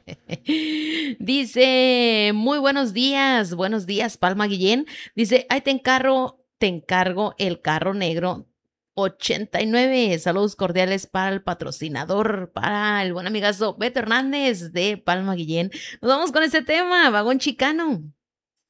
Dice, muy buenos días, Palma Guillén. Dice, ahí te encargo el carro negro 89. Saludos cordiales para el patrocinador, para el buen amigazo Beto Hernández de Palma Guillén. Nos vamos con este tema, vagón chicano.